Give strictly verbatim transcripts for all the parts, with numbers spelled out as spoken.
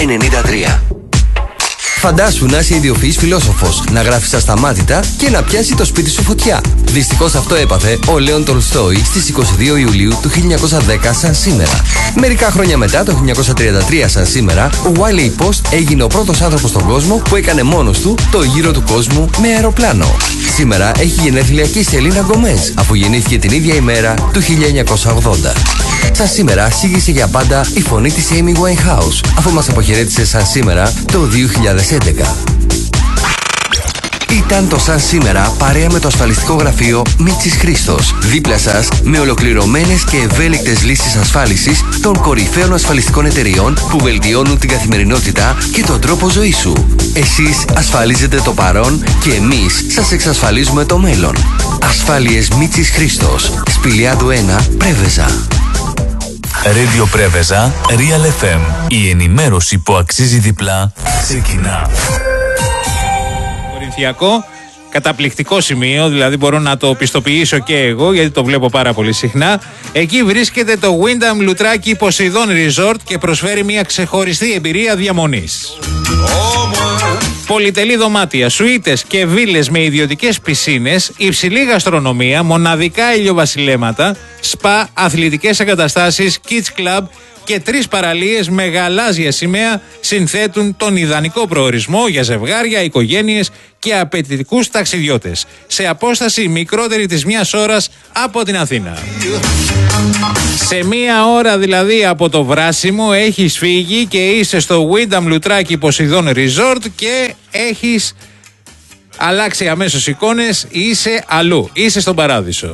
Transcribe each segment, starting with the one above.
ενενήντα τρία. Φαντάσου να είσαι ιδιοφυής φιλόσοφος, να γράφεις ασταμάτητα και να πιάσει το σπίτι σου φωτιά. Δυστυχώς αυτό έπαθε ο Λέον Τολστόι στις είκοσι δύο Ιουλίου του χίλια εννιακόσια δέκα σαν σήμερα. Μερικά χρόνια μετά, το χίλια εννιακόσια τριάντα τρία σαν σήμερα, ο Wiley Post έγινε ο πρώτος άνθρωπος στον κόσμο που έκανε μόνος του το γύρο του κόσμου με αεροπλάνο. Σήμερα έχει γενέθλια και η Σελίνα Γκομές, αφού γεννήθηκε την ίδια ημέρα του χίλια εννιακόσια ογδόντα. Σαν σήμερα σύγησε για πάντα η φωνή της Amy Winehouse, αφού μας αποχαιρέτησε σαν σήμερα το δύο χιλιάδες έντεκα. Ήταν το σαν σήμερα παρέα με το ασφαλιστικό γραφείο Μίτσης Χρήστος. Δίπλα σας με ολοκληρωμένες και ευέλικτες λύσεις ασφάλισης των κορυφαίων ασφαλιστικών εταιριών που βελτιώνουν την καθημερινότητα και τον τρόπο ζωής σου. Εσείς ασφαλίζετε το παρόν και εμείς σας εξασφαλίζουμε το μέλλον. Ασφάλειες Μίτσης Χρήστος. Σπηλιάδου ένα, Πρέβεζα. Radio Πρέβεζα, Real εφ εμ. Η ενημέρωση που αξίζει διπλά ξεκινά. Κορινθιακό, καταπληκτικό σημείο, δηλαδή μπορώ να το πιστοποιήσω και εγώ γιατί το βλέπω πάρα πολύ συχνά. Εκεί βρίσκεται το Wyndham Λουτράκι Ποσειδών Resort και προσφέρει μια ξεχωριστή εμπειρία διαμονής. Πολυτελή δωμάτια, σουίτες και βίλες με ιδιωτικές πισίνες, υψηλή γαστρονομία, μοναδικά ηλιοβασιλέματα, σπα, αθλητικές εγκαταστάσεις, kids club και τρεις παραλίες με γαλάζια σημαία συνθέτουν τον ιδανικό προορισμό για ζευγάρια, οικογένειες και απαιτητικούς ταξιδιώτες, σε απόσταση μικρότερη της μιας ώρας από την Αθήνα. Σε μία ώρα δηλαδή από το Βράσιμο έχεις φύγει και είσαι στο Wyndham Λουτράκι Ποσειδών Resort και έχεις αλλάξει αμέσως εικόνες, είσαι αλλού, είσαι στον παράδεισο.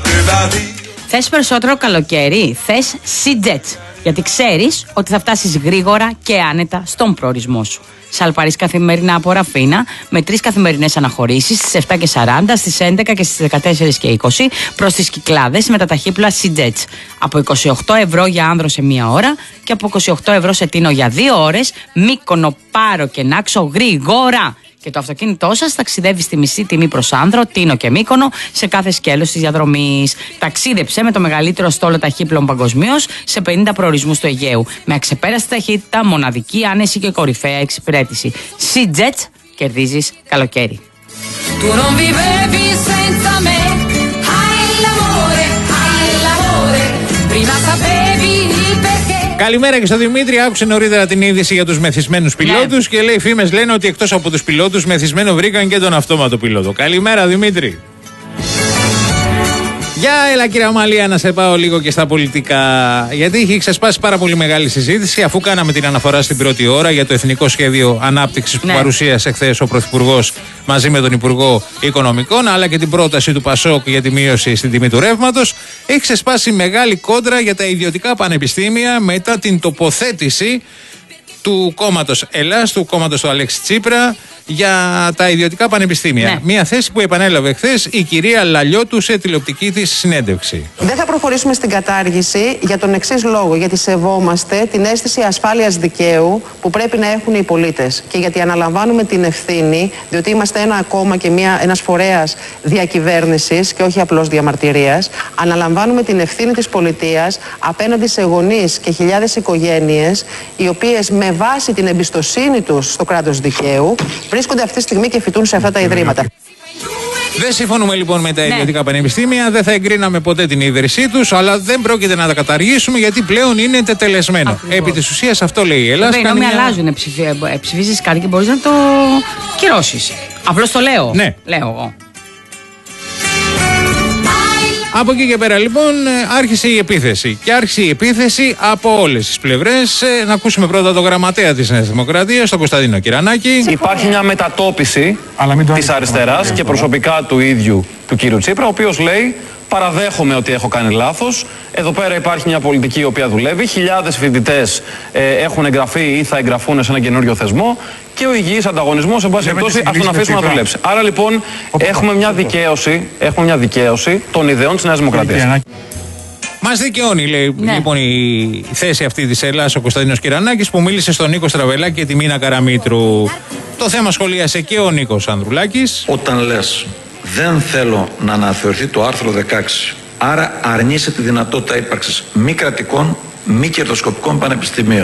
Θες περισσότερο καλοκαίρι, θες SeaJet, γιατί ξέρεις ότι θα φτάσεις γρήγορα και άνετα στον προορισμό σου. Σαλπαρείς καθημερινά από Ραφίνα με τρεις καθημερινές αναχωρήσεις στις επτά και σαράντα, στις έντεκα και στις δεκατέσσερις και είκοσι προς τις Κυκλάδες με τα ταχύπλα SeaJet. Από είκοσι οκτώ ευρώ για άνδρο σε μία ώρα και από είκοσι οκτώ ευρώ σε Τίνο για δύο ώρες. Μύκονο, Πάρο και Νάξο γρήγορα. Και το αυτοκίνητό σας ταξιδεύει στη μισή τιμή προς άνδρο, Τίνο και Μύκονο σε κάθε σκέλος της διαδρομής. Ταξίδεψε με το μεγαλύτερο στόλο ταχύπλων παγκοσμίως σε πενήντα προορισμούς του Αιγαίου. Με αξεπέραστη ταχύτητα, μοναδική άνεση και κορυφαία εξυπηρέτηση. SeaJet, κερδίζεις καλοκαίρι. Καλημέρα και στο Δημήτρη. Άκουσε νωρίτερα την είδηση για τους μεθυσμένους πιλότους, ναι. Και λέει: φήμες λένε ότι εκτός από τους πιλότους μεθυσμένο βρήκαν και τον αυτόματο πιλότο. Καλημέρα, Δημήτρη. Για έλα, κύριε Αμαλία, να σε πάω λίγο και στα πολιτικά. Γιατί είχε ξεσπάσει πάρα πολύ μεγάλη συζήτηση, αφού κάναμε την αναφορά στην πρώτη ώρα για το Εθνικό Σχέδιο Ανάπτυξης που ναι. παρουσίασε χθες ο Πρωθυπουργός μαζί με τον Υπουργό Οικονομικών, αλλά και την πρόταση του Πασόκ για τη μείωση στην τιμή του ρεύματος. Έχει ξεσπάσει μεγάλη κόντρα για τα ιδιωτικά πανεπιστήμια μετά την τοποθέτηση του κόμματος Ελλάς, του κόμματος του Αλέξη Τσίπρα, για τα ιδιωτικά πανεπιστήμια. Ναι. Μια θέση που επανέλαβε χθες η κυρία Λαλιώτου σε τηλεοπτική της συνέντευξη. Δεν θα προχωρήσουμε στην κατάργηση για τον εξής λόγο. Γιατί σεβόμαστε την αίσθηση ασφάλειας δικαίου που πρέπει να έχουν οι πολίτες. Και γιατί αναλαμβάνουμε την ευθύνη, διότι είμαστε ένα κόμμα και μια, ένας φορέας διακυβέρνησης και όχι απλώς διαμαρτυρίας. Αναλαμβάνουμε την ευθύνη της πολιτείας απέναντι σε γονείς και χιλιάδες οικογένειες, οι οποίες με βάση την εμπιστοσύνη τους στο κράτος δικαίου βρίσκονται αυτή τη στιγμή και φοιτούν σε αυτά τα ιδρύματα. Δεν συμφωνούμε λοιπόν με τα ναι. ιδιωτικά πανεπιστήμια, δεν θα εγκρίναμε ποτέ την ίδρυσή τους, αλλά δεν πρόκειται να τα καταργήσουμε γιατί πλέον είναι τετελεσμένο. Ακριβώς. Επί της ουσίας αυτό λέει η Ελλάδα. Οι νόμοι μια... αλλάζουν, ψηφι... ψηφίζεις κάτι και μπορείς να το κυρώσεις. Απλώς το λέω. Ναι. Λέω εγώ. Από εκεί και πέρα λοιπόν άρχισε η επίθεση και άρχισε η επίθεση από όλες τις πλευρές. Να ακούσουμε πρώτα το γραμματέα της Νέας Δημοκρατίας, τον Κωνσταντίνο Κυρανάκη. Υπάρχει μια μετατόπιση της αριστεράς και προσωπικά του ίδιου του κύριου Τσίπρα, ο οποίος λέει: παραδέχομαι ότι έχω κάνει λάθος. Εδώ πέρα υπάρχει μια πολιτική η οποία δουλεύει. Χιλιάδες φοιτητές ε, έχουν εγγραφεί ή θα εγγραφούν σε ένα καινούριο θεσμό. Και ο υγιής ανταγωνισμός, εν πάση περιπτώσει, ας τον αφήσουμε να δουλέψει. Άρα λοιπόν έχουμε μια δικαίωση, έχουμε μια δικαίωση των ιδεών της Νέας Δημοκρατίας. Μας δικαιώνει, λέει, ναι. λοιπόν, η θέση αυτή της Ελλάς ο Κωνσταντίνος Κυρανάκης που μίλησε στον Νίκο Στραβελάκη και τη Μίνα Καραμήτρου. Το θέμα σχολίασε και ο Νίκος Ανδρουλάκης. Όταν λες δεν θέλω να αναθεωρηθεί το άρθρο δεκαέξι, άρα αρνείσαι τη δυνατότητα ύπαρξης μη κρατικών, μη κερδοσκοπικών πανεπιστημίων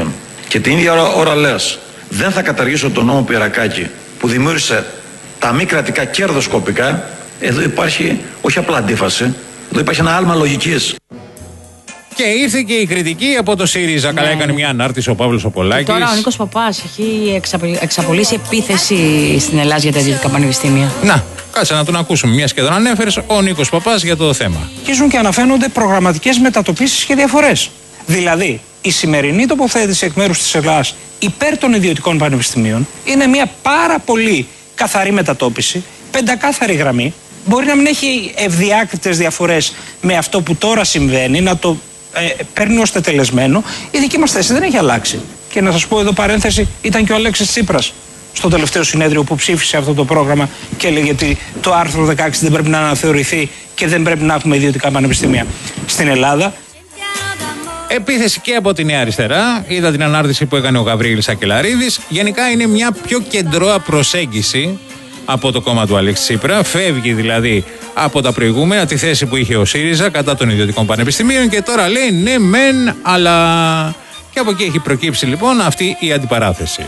Και την ίδια ώρα, ώρα λες, δεν θα καταργήσω τον νόμο Πιερακάκη που δημιούργησε τα μη κρατικά κερδοσκοπικά. Εδώ υπάρχει όχι απλά αντίφαση, εδώ υπάρχει ένα άλμα λογικής. Και ήρθε και η κριτική από το ΣΥΡΙΖΑ. Ναι. Καλά έκανε μια ανάρτηση ο Παύλος ο Πολάκης. Τώρα ο Νίκος Παπάς έχει εξαπολύσει επίθεση στην Ελλάδα για τα ιδιωτικά πανεπιστήμια. Να, κάτσε να τον ακούσουμε. Μια και τον ανέφερες, ο Νίκος Παπάς για το θέμα. Αρχίζουν και αναφαίνονται προγραμματικές μετατοπίσεις και διαφορές. Δηλαδή, η σημερινή τοποθέτηση εκ μέρους της Ελλάδας υπέρ των ιδιωτικών πανεπιστημίων είναι μια πάρα πολύ καθαρή μετατόπιση, πεντακάθαρη γραμμή. Μπορεί να μην έχει ευδιάκριτες διαφορές με αυτό που τώρα συμβαίνει, να το ε, παίρνει ως τετελεσμένο. Η δική μας θέση δεν έχει αλλάξει. Και να σας πω εδώ παρένθεση, ήταν και ο Αλέξης Τσίπρας στο τελευταίο συνέδριο που ψήφισε αυτό το πρόγραμμα και έλεγε ότι το άρθρο δεκαέξι δεν πρέπει να αναθεωρηθεί και δεν πρέπει να έχουμε ιδιωτικά πανεπιστήμια στην Ελλάδα. Επίθεση και από τη Νέα Αριστερά. Είδα την ανάρτηση που έκανε ο Γαβρίλης Σακελαρίδης. Γενικά είναι μια πιο κεντρώα προσέγγιση από το κόμμα του Αλέξη Τσίπρα. Φεύγει δηλαδή από τα προηγούμενα, τη θέση που είχε ο ΣΥΡΙΖΑ κατά των ιδιωτικών πανεπιστημίων και τώρα λέει ναι μεν αλλά. Και από εκεί έχει προκύψει λοιπόν αυτή η αντιπαράθεση.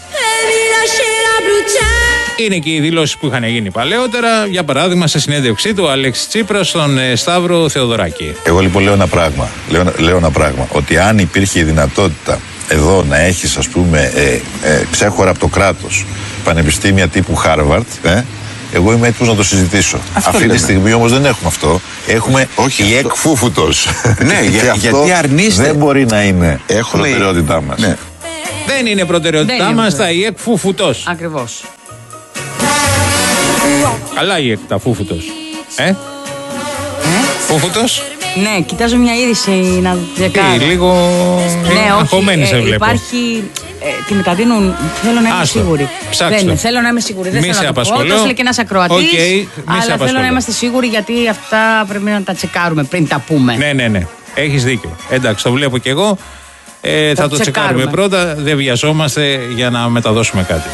Είναι και οι δηλώσεις που είχαν γίνει παλαιότερα. Για παράδειγμα, σε συνέντευξή του ο Αλέξης Τσίπρας στον ε, Σταύρο Θεοδωράκη. Εγώ λοιπόν λέω ένα πράγμα. Λέω, λέω ένα πράγμα. Ότι αν υπήρχε η δυνατότητα εδώ να έχεις, ας πούμε, ε, ε, ξέχωρα από το κράτος πανεπιστήμια τύπου Χάρβαρτ, ε, εγώ είμαι έτοιμος να το συζητήσω. Αυτό Αυτή λέμε. Τη στιγμή όμως δεν έχουμε αυτό. Έχουμε όχι, η αυτό... εκφούφουτος. Ναι, για, γιατί αρνείστε. Δεν μπορεί να είναι έχουμε... προτεραιότητά μας. Ναι. Δεν είναι προτεραιότητά μας τα η εκφούφουτος. Ακριβώς. Καλά η εκ τα φούφουτος. Ε? ε? Φούφουτος. Ναι, κοιτάζω μια είδηση να διακάνω. Τι, λίγο ναι, αγχωμένη σε βλέπω. Υπάρχει, ε, τη μεταδίνουν, θέλω να είμαι Άστο. σίγουρη. Ψάξτε. Δεν, θέλω να είμαι σίγουρη. Δεν μη θέλω να το πω, το και ένας ακροατής, okay, αλλά θέλω να είμαστε σίγουροι γιατί αυτά πρέπει να τα τσεκάρουμε πριν τα πούμε. Ναι, ναι, ναι. Έχεις δίκιο. Εντάξει, το βλέπω κι εγώ. Ε, θα, θα το τσεκάρουμε. τσεκάρουμε πρώτα. Δεν βιαζόμαστε για να μεταδώσουμε κάτι.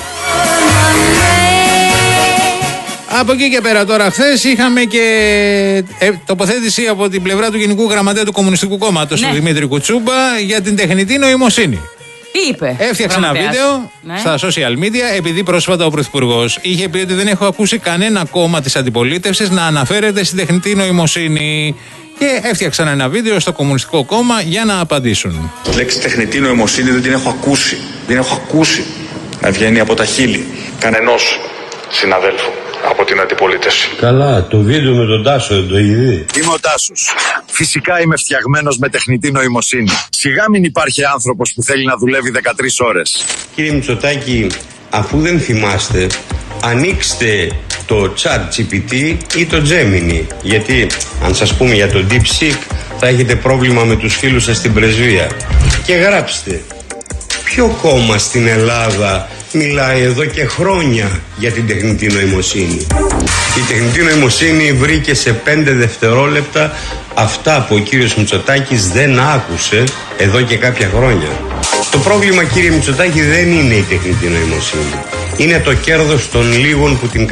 Από εκεί και πέρα τώρα, χθες είχαμε και ε, τοποθέτηση από την πλευρά του Γενικού Γραμματέα του Κομμουνιστικού Κόμματος, ναι. του Δημήτρη Κουτσούμπα, για την τεχνητή νοημοσύνη. Τι είπε? Έφτιαξε ένα βίντεο ναι. στα social media, επειδή πρόσφατα ο Πρωθυπουργός είχε πει ότι δεν έχω ακούσει κανένα κόμμα της αντιπολίτευσης να αναφέρεται στην τεχνητή νοημοσύνη. Και έφτιαξαν ένα βίντεο στο Κομμουνιστικό Κόμμα για να απαντήσουν. Η λέξη τεχνητή νοημοσύνη δεν την έχω ακούσει. Δεν έχω ακούσει να βγαίνει από τα χείλη κανενός συναδέλφου από την αντιπολίτευση. Καλά, το βίντεο με τον Τάσο δεν το έχει δει. Είμαι ο Τάσος. Φυσικά είμαι φτιαγμένος με τεχνητή νοημοσύνη. Σιγά μην υπάρχει άνθρωπος που θέλει να δουλεύει δεκατρείς ώρες. Κύριε Μητσοτάκη, αφού δεν θυμάστε, ανοίξτε το ChatGPT ή το Gemini. Γιατί αν σας πούμε για το DeepSeek θα έχετε πρόβλημα με τους φίλους σας στην πρεσβεία. Και γράψτε, ποιο κόμμα στην Ελλάδα μιλάει εδώ και χρόνια για την τεχνητή νοημοσύνη? Η τεχνητή νοημοσύνη βρήκε σε πέντε δευτερόλεπτα αυτά που ο κύριος Μητσοτάκης δεν άκουσε εδώ και κάποια χρόνια. Το πρόβλημα, κύριε Μητσοτάκη, δεν είναι η τεχνητή νοημοσύνη. Είναι το κέρδος των λίγων που την